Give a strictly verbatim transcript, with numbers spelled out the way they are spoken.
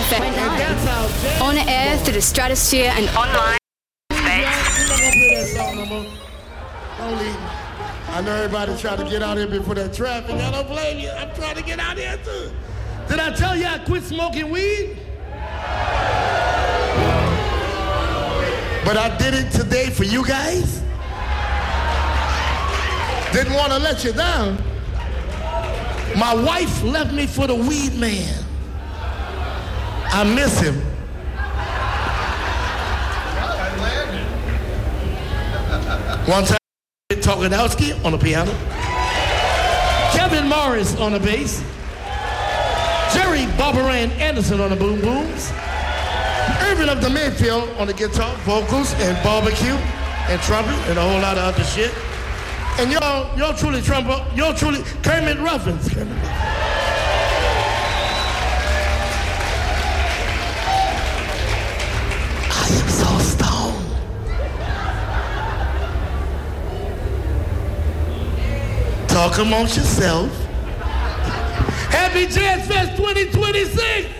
F M on air through the stratosphere and online. I know everybody trying to get out here before that traffic. I don't blame you. I'm trying to get out here too. Did I tell you I quit smoking weed? But I did it today for you guys. Didn't want to let you down. My wife left me for the weed man. I miss him. One time, Tokadowski on the piano, Kevin Morris on the bass, Jerry Barbaran Anderson on the boom booms, Irvin of the Mayfield on the guitar, vocals, and barbecue, and trumpet, and a whole lot of other shit. And y'all, y'all truly trumpet, y'all truly Kermit Ruffins. Kermit Ruffins. I am so stoned. Talk amongst yourself. Happy Jazz Fest twenty twenty-six.